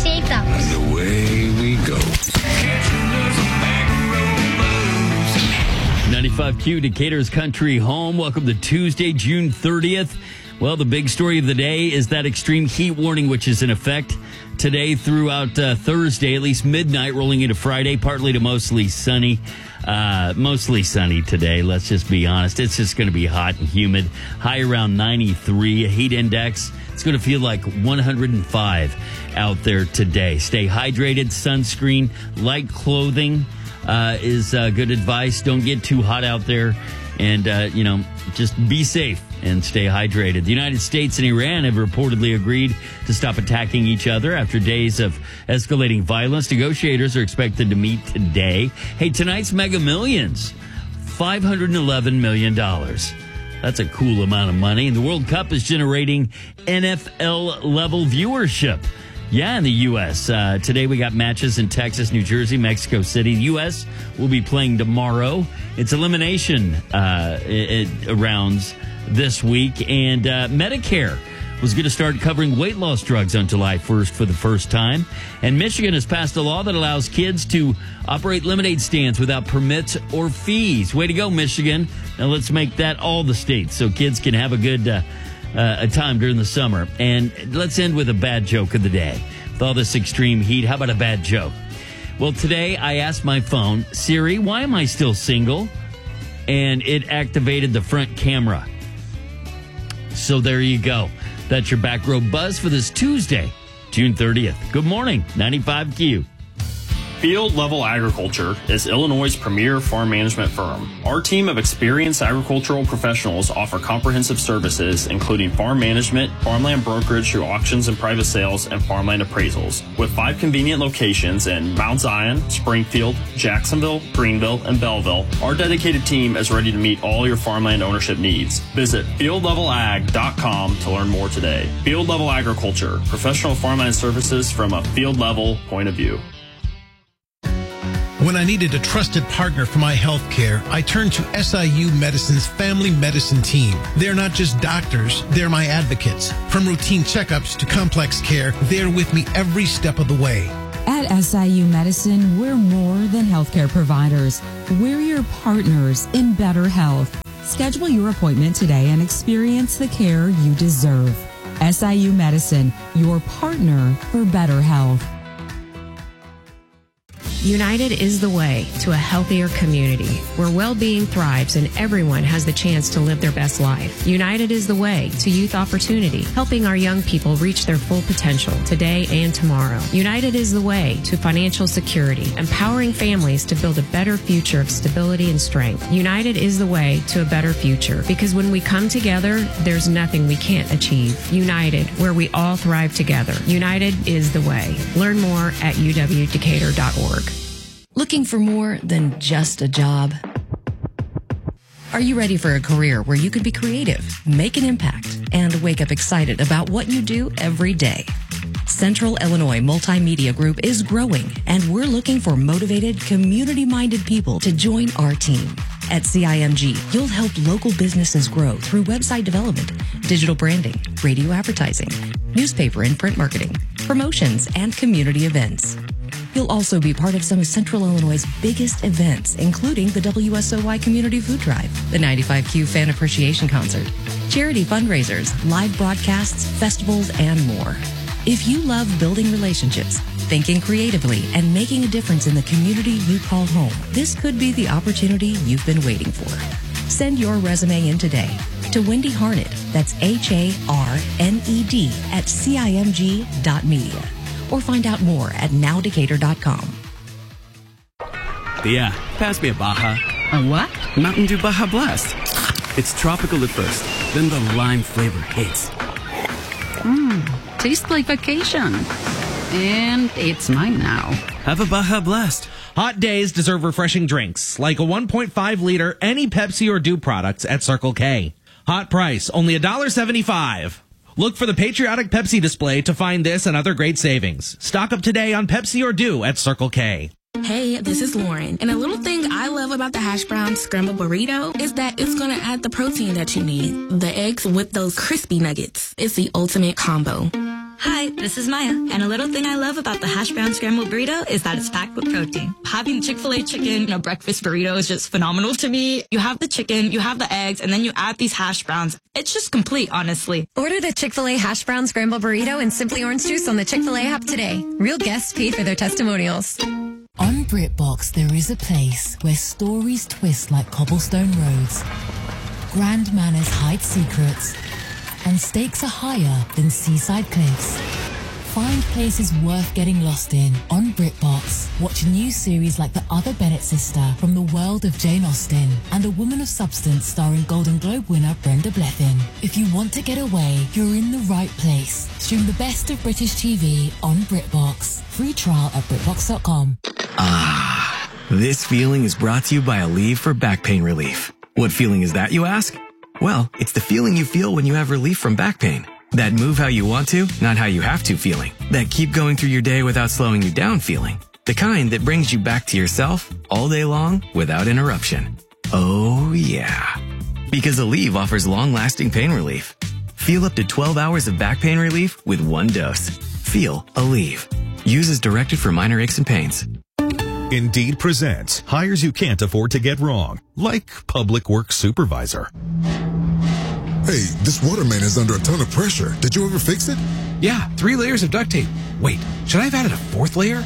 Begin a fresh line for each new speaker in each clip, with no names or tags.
shake ups.
And away we go.
95Q, Decatur's country home. Welcome to Tuesday, June 30th. Well, the big story of the day is that extreme heat warning, which is in effect today throughout Thursday, at least midnight, rolling into Friday, partly to mostly sunny. Mostly sunny today, let's just be honest. It's just going to be hot and humid. High around 93. A heat index, it's going to feel like 105 out there today. Stay hydrated, sunscreen, light clothing is good advice. Don't get too hot out there. And, just be safe and stay hydrated. The United States and Iran have reportedly agreed to stop attacking each other after days of escalating violence. Negotiators are expected to meet today. Hey, tonight's Mega Millions, $511 million. That's a cool amount of money. And the World Cup is generating NFL-level viewership. Yeah, in the U.S. Today we got matches in Texas, New Jersey, Mexico City. The U.S. will be playing tomorrow. It's elimination rounds this week. And Medicare was going to start covering weight loss drugs on July 1st for the first time. And Michigan has passed a law that allows kids to operate lemonade stands without permits or fees. Way to go, Michigan. Now let's make that all the states so kids can have a good a time during the summer. And let's end with a bad joke of the day. With all this extreme heat, how about a bad joke? Well, today I asked my phone, Siri, why am I still single? And it activated the front camera. So there you go. That's your back row buzz for this Tuesday, June 30th. Good morning, 95Q.
Field Level Agriculture is Illinois' premier farm management firm. Our team of experienced agricultural professionals offer comprehensive services, including farm management, farmland brokerage through auctions and private sales, and farmland appraisals. With 5 convenient locations in Mount Zion, Springfield, Jacksonville, Greenville, and Belleville, our dedicated team is ready to meet all your farmland ownership needs. Visit fieldlevelag.com to learn more today. Field Level Agriculture, professional farmland services from a field level point of view.
When I needed a trusted partner for my health care, I turned to SIU Medicine's family medicine team. They're not just doctors, they're my advocates. From routine checkups to complex care, they're with me every step of the way.
At SIU Medicine, we're more than healthcare providers. We're your partners in better health. Schedule your appointment today and experience the care you deserve. SIU Medicine, your partner for better health.
United is the way to a healthier community where well-being thrives and everyone has the chance to live their best life. United is the way to youth opportunity, helping our young people reach their full potential today and tomorrow. United is the way to financial security, empowering families to build a better future of stability and strength. United is the way to a better future because when we come together, there's nothing we can't achieve. United, where we all thrive together. United is the way. Learn more at uwdecatur.org.
Looking for more than just a job? Are you ready for a career where you could be creative, make an impact, and wake up excited about what you do every day? Central Illinois Multimedia Group is growing, and we're looking for motivated, community-minded people to join our team. At CIMG, you'll help local businesses grow through website development, digital branding, radio advertising, newspaper and print marketing, promotions, and community events. You'll also be part of some of Central Illinois' biggest events, including the WSOY Community Food Drive, the 95Q Fan Appreciation Concert, charity fundraisers, live broadcasts, festivals, and more. If you love building relationships, thinking creatively, and making a difference in the community you call home, this could be the opportunity you've been waiting for. Send your resume in today to Wendy Harned, that's HARNED, at CIMG.media. Or find out more at nowdecatur.com.
Yeah, pass me a Baja.
A what?
Mountain Dew Baja Blast. It's tropical at first, then the lime flavor hits.
Tastes like vacation. And it's mine now.
Have a Baja Blast.
Hot days deserve refreshing drinks, like a 1.5 liter any Pepsi or Dew products at Circle K. Hot price, only $1.75. Look for the patriotic Pepsi display to find this and other great savings. Stock up today on Pepsi or Dew at Circle K.
Hey, this is Lauren. And a little thing I love about the hash brown scramble burrito is that it's going to add the protein that you need. The eggs with those crispy nuggets. It's the ultimate combo.
Hi, this is Maya, and a little thing I love about the hash brown scrambled burrito is that it's packed with protein. Having Chick-fil-A chicken in a breakfast burrito is just phenomenal to me. You have the chicken, you have the eggs, and then you add these hash browns. It's just complete, honestly.
Order the Chick-fil-A hash brown scrambled burrito and Simply Orange Juice on the Chick-fil-A app today. Real guests paid for their testimonials.
On BritBox, there is a place where stories twist like cobblestone roads, grand manners hide secrets, and stakes are higher than seaside cliffs. Find places worth getting lost in on BritBox. Watch new series like The Other Bennett Sister from the world of Jane Austen and A Woman of Substance starring Golden Globe winner Brenda Blethyn. If you want to get away, you're in the right place. Stream the best of British TV on BritBox. Free trial at BritBox.com.
Ah, this feeling is brought to you by Aleve for back pain relief. What feeling is that, you ask? Well, it's the feeling you feel when you have relief from back pain. That move how you want to, not how you have to feeling. That keep going through your day without slowing you down feeling. The kind that brings you back to yourself all day long without interruption. Oh yeah. Because Aleve offers long-lasting pain relief. Feel up to 12 hours of back pain relief with one dose. Feel Aleve. Use as directed for minor aches and pains.
Indeed presents hires you can't afford to get wrong, like public works supervisor.
Hey, this water main is under a ton of pressure. Did you ever fix it?
Yeah, 3 layers of duct tape. Wait, should I have added a 4th layer?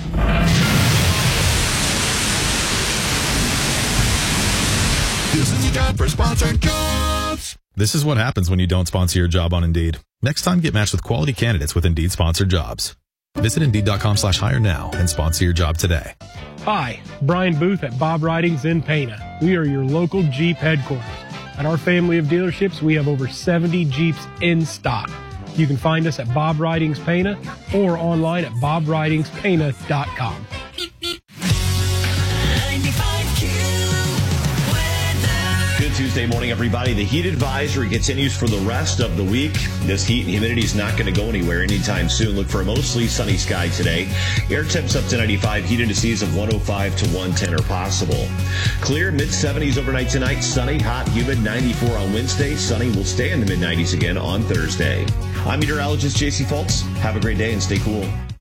This is your job for sponsored jobs. This is what happens when you don't sponsor your job on Indeed. Next time, get matched with quality candidates with Indeed sponsored jobs. Visit Indeed.com/hire now and sponsor your job today.
Hi, Brian Booth at Bob Ridings in Pana. We are your local Jeep headquarters. At our family of dealerships, we have over 70 Jeeps in stock. You can find us at Bob Ridings Pana or online at bobridingspana.com.
Good Tuesday morning, everybody. The heat advisory continues for the rest of the week. This heat and humidity is not going to go anywhere anytime soon. Look for a mostly sunny sky today. Air temps up to 95. Heat indices of 105 to 110 are possible. Clear, mid-70s overnight tonight. Sunny, hot, humid, 94 on Wednesday. Sunny will stay in the mid-90s again on Thursday. I'm meteorologist JC Fultz. Have a great day and stay cool.